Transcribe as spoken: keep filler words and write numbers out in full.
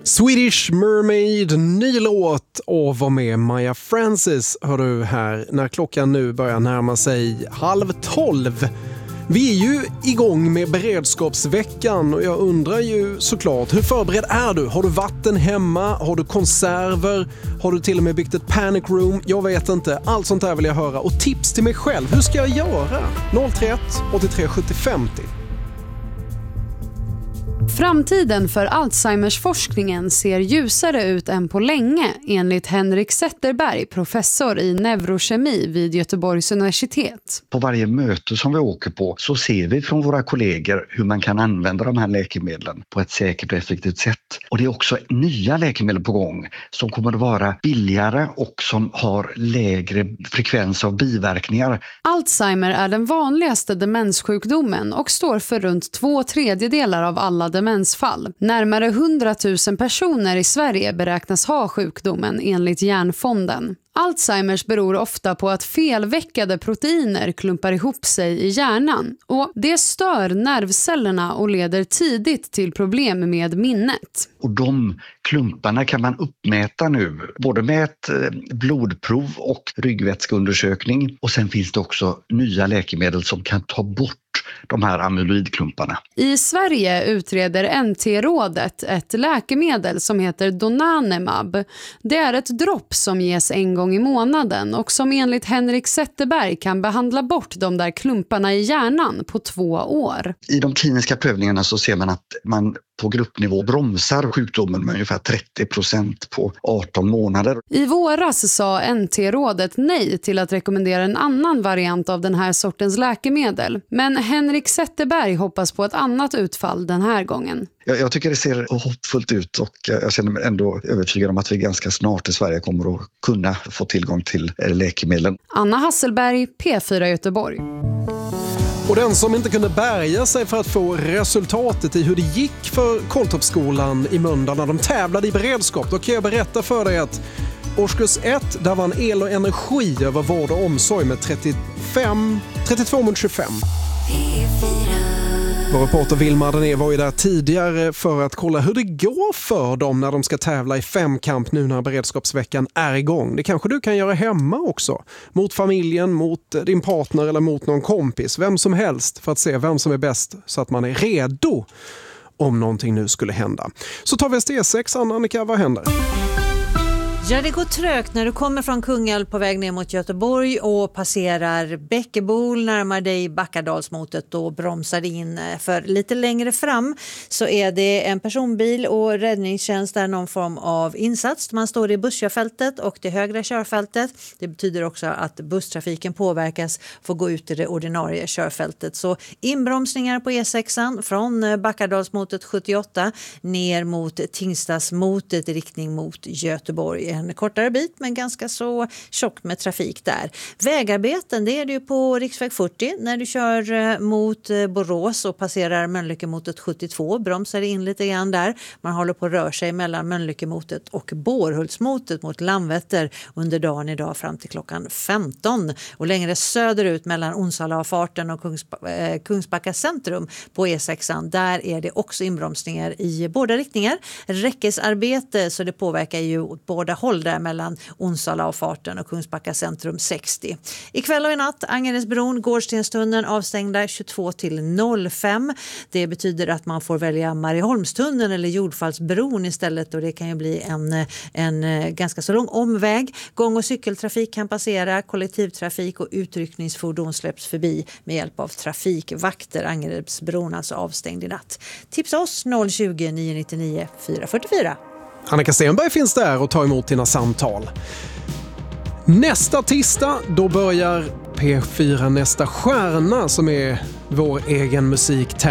Swedish Mermaid, ny låt och var med Maja Francis hör du här när klockan nu börjar närma sig halv tolv. Vi är ju igång med beredskapsveckan och jag undrar ju såklart, hur förberedd är du? Har du vatten hemma? Har du konserver? Har du till och med byggt ett panic room? Jag vet inte, allt sånt där vill jag höra. Och tips till mig själv, hur ska jag göra? noll tre ett åttiotre sjuttio femtio. Framtiden för Alzheimers-forskningen ser ljusare ut än på länge, enligt Henrik Zetterberg, professor i neurokemi vid Göteborgs universitet. På varje möte som vi åker på så ser vi från våra kollegor hur man kan använda de här läkemedlen på ett säkert och effektivt sätt. Och det är också nya läkemedel på gång som kommer att vara billigare och som har lägre frekvens av biverkningar. Alzheimer är den vanligaste demenssjukdomen och står för runt två tredjedelar av alla demensfall. Närmare hundratusen personer i Sverige beräknas ha sjukdomen enligt Hjärnfonden. Alzheimers beror ofta på att felveckade proteiner klumpar ihop sig i hjärnan och det stör nervcellerna och leder tidigt till problem med minnet. Och de klumparna kan man uppmäta nu, både med ett blodprov och ryggvätskeundersökning. Och sen finns det också nya läkemedel som kan ta bort de här amyloidklumparna. I Sverige utreder N T-rådet ett läkemedel som heter Donanemab. Det är ett dropp som ges en gång i månaden och som enligt Henrik Zetterberg kan behandla bort de där klumparna i hjärnan på två år. I de kliniska prövningarna så ser man att man på gruppnivå bromsar sjukdomen med ungefär trettio procent på arton månader. I våras sa N T-rådet nej till att rekommendera en annan variant av den här sortens läkemedel. Men Henrik Zetterberg hoppas på ett annat utfall den här gången. Jag, jag tycker det ser hoppfullt ut och jag känner mig ändå övertygad om att vi ganska snart i Sverige kommer att kunna få tillgång till läkemedlen. Anna Hasselberg, P fyra Göteborg. Och den som inte kunde bärga sig för att få resultatet i hur det gick för Kolltorpsskolan i Mölndal när de tävlade i beredskap, då kan jag berätta för dig att årskurs ett, där vann el och energi över vård och omsorg med trettiofem, trettiotvå mot tjugofem. Vår reporter Vilma Ardené var ju där tidigare för att kolla hur det går för dem när de ska tävla i femkamp nu när beredskapsveckan är igång. Det kanske du kan göra hemma också. Mot familjen, mot din partner eller mot någon kompis. Vem som helst för att se vem som är bäst så att man är redo om någonting nu skulle hända. Så tar vi S T sex, Annika, vad händer? Ja, det går trögt när du kommer från Kungälv på väg ner mot Göteborg och passerar Bäckebol, närmar dig Backadalsmotet och bromsar in. För lite längre fram så är det en personbil och räddningstjänst där någon form av insats. Man står i busskörfältet och det högra körfältet. Det betyder också att busstrafiken påverkas för att gå ut i det ordinarie körfältet. Så inbromsningar på E sexan från Backadalsmotet sjuttioåtta ner mot Tingstadsmotet i riktning mot Göteborg. En kortare bit men ganska så tjock med trafik där. Vägarbeten, det är det ju på riksväg fyrtio när du kör mot Borås och passerar Mölnlyckemotet sjuttiotvå. Bromsar in lite grann där. Man håller på att röra sig mellan Mölnlyckemotet och Borhultsmotet mot Landvetter under dagen idag fram till klockan femton. Och längre söderut mellan Onsalafarten och Kungsba- eh, Kungsbacka centrum på E sexan. Där är det också inbromsningar i båda riktningar. Räckesarbete, så det påverkar ju åt båda håll där mellan Onsala och farten och Kungsbacka centrum sextio. Ikväll och i natt Angeredsbron, Gårdstenstunneln avstängda tjugotvå till noll fem. Det betyder att man får välja Marieholmstunneln eller Jordfallsbron istället och det kan ju bli en, en ganska så lång omväg. Gång- och cykeltrafik kan passera, kollektivtrafik och utryckningsfordon släpps förbi med hjälp av trafikvakter. Angeredsbron alltså avstängd i natt. Tipsa oss noll tjugo, nio nittionio, fyra fyrtiofyra. Annika Stenberg finns där och tar emot dina samtal. Nästa tisdag, då börjar P fyra Nästa stjärna som är vår egen musik.